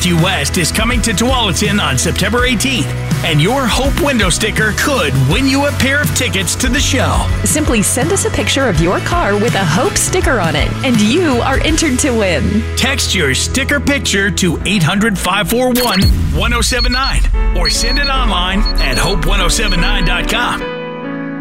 Dusty West is coming to Tualatin on September 18th, and your Hope window sticker could win you a pair of tickets to the show. Simply send us a picture of your car with a Hope sticker on it, and you are entered to win. Text your sticker picture to 800-541-1079 or send it online at hope1079.com.